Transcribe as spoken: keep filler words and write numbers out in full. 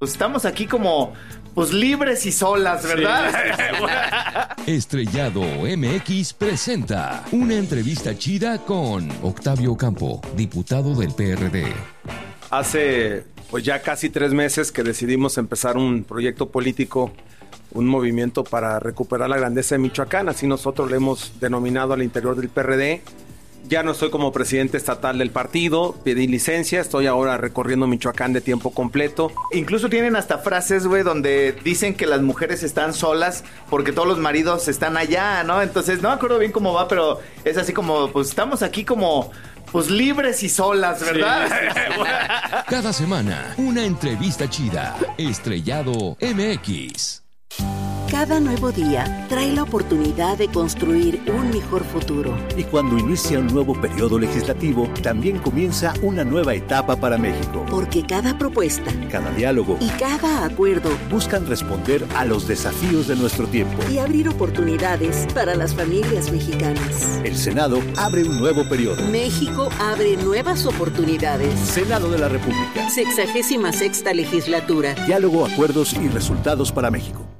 Pues estamos aquí como, pues libres y solas, ¿verdad? Sí. Estrellado M X presenta una entrevista chida con Octavio Campo, diputado del P R D. Hace pues ya casi tres meses que decidimos empezar un proyecto político, un movimiento para recuperar la grandeza de Michoacán, así nosotros le hemos denominado al interior del P R D. Ya no estoy como presidente estatal del partido, pedí licencia, estoy ahora recorriendo Michoacán de tiempo completo. Incluso tienen hasta frases, güey, donde dicen que las mujeres están solas porque todos los maridos están allá, ¿no? Entonces, no me acuerdo bien cómo va, pero es así como, pues estamos aquí como, pues libres y solas, ¿verdad? Sí, sí, sí. Cada semana, una entrevista chida. Estrellado M X. Cada nuevo día trae la oportunidad de construir un mejor futuro. Y cuando inicia un nuevo periodo legislativo, también comienza una nueva etapa para México. Porque cada propuesta, cada diálogo y cada acuerdo buscan responder a los desafíos de nuestro tiempo y abrir oportunidades para las familias mexicanas. El Senado abre un nuevo periodo. México abre nuevas oportunidades. Senado de la República. Sexagésima sexta legislatura. Diálogo, acuerdos y resultados para México.